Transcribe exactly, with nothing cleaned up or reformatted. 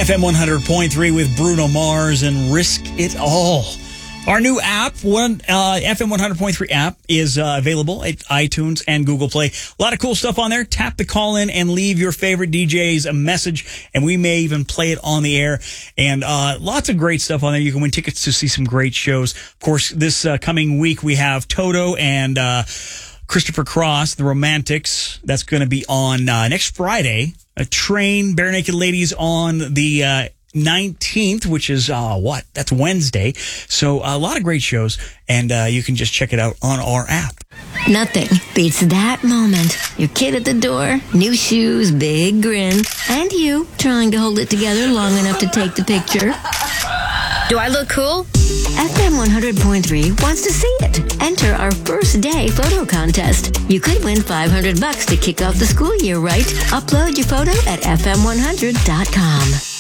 F M one hundred point three with Bruno Mars and Risk It All. Our new app, one uh, F M one hundred point three app, is uh, available at iTunes and Google Play. A lot of cool stuff on there. Tap the call in and leave your favorite D Js a message, and we may even play it on the air. And uh, lots of great stuff on there. You can win tickets to see some great shows. Of course, this uh, coming week we have Toto and uh, Christopher Cross, the Romantics. That's going to be on uh, next Friday. A Train, Bare Naked Ladies on the uh, nineteenth, which is uh, what? That's Wednesday. So a lot of great shows, and uh, you can just check it out on our app. Nothing beats that moment. Your kid at the door, new shoes, big grin, and you trying to hold it together long enough to take the picture. Do I look cool? F M one hundred point three wants to see it. Enter our first day photo contest. You could win five hundred bucks to kick off the school year, right? Upload your photo at f m one hundred dot com.